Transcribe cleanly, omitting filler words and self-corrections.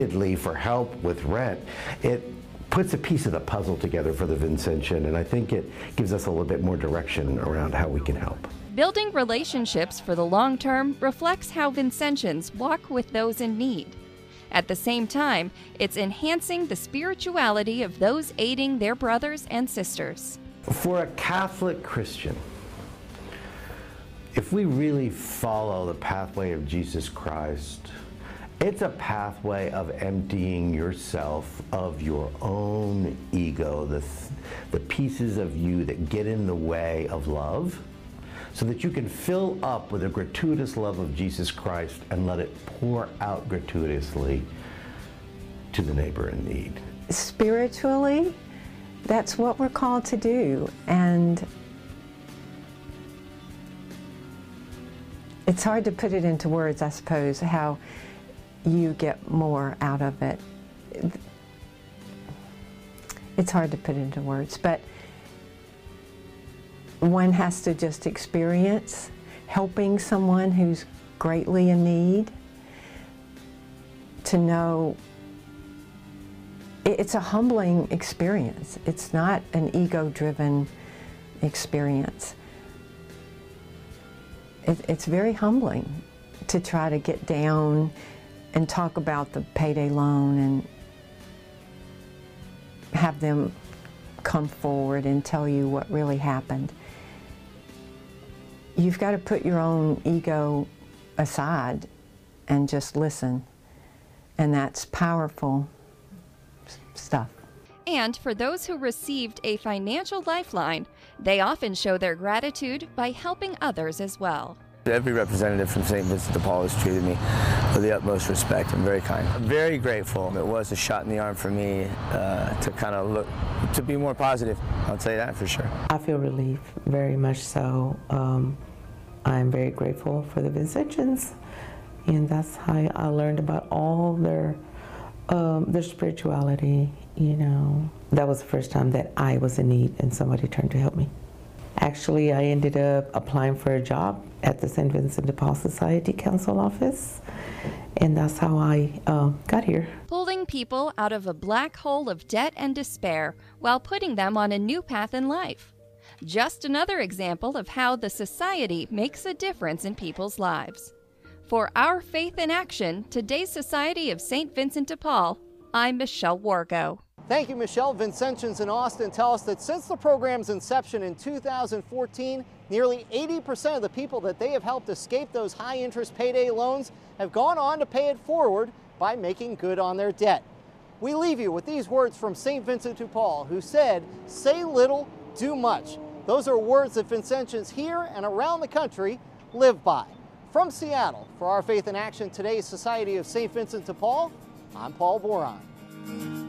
For help with rent, it puts a piece of the puzzle together for the Vincentian, and I think it gives us a little bit more direction around how we can help. Building relationships for the long term reflects how Vincentians walk with those in need. At the same time, it's enhancing the spirituality of those aiding their brothers and sisters. For a Catholic Christian, if we really follow the pathway of Jesus Christ, it's a pathway of emptying yourself of your own ego, the pieces of you that get in the way of love, so that you can fill up with the gratuitous love of Jesus Christ and let it pour out gratuitously to the neighbor in need. Spiritually, that's what we're called to do, and it's hard to put it into words, I suppose, how you get more out of it. It's hard to put into words, but one has to just experience helping someone who's greatly in need, to know it's a humbling experience. It's not an ego-driven experience. It's very humbling to try to get down and talk about the payday loan and have them come forward and tell you what really happened. You've got to put your own ego aside and just listen, and that's powerful stuff. And for those who received a financial lifeline, they often show their gratitude by helping others as well. Every representative from St. Vincent de Paul has treated me with the utmost respect and very kind. I'm very grateful. It was a shot in the arm for me to kind of look, to be more positive. I'll tell you that for sure. I feel relief, very much so. I'm very grateful for the Vincentians, and that's how I learned about all their spirituality, you know. That was the first time that I was in need and somebody turned to help me. Actually, I ended up applying for a job at the St. Vincent de Paul Society Council office, and that's how I got here. Pulling people out of a black hole of debt and despair while putting them on a new path in life. Just another example of how the Society makes a difference in people's lives. For Our Faith in Action, today's Society of St. Vincent de Paul, I'm Michelle Wargo. Thank you, Michelle. Vincentians in Austin tell us that since the program's inception in 2014, nearly 80% of the people that they have helped escape those high-interest payday loans have gone on to pay it forward by making good on their debt. We leave you with these words from St. Vincent de Paul, who said, "Say little, do much." Those are words that Vincentians here and around the country live by. From Seattle, for Our Faith in Action, today's Society of St. Vincent de Paul, I'm Paul Boron.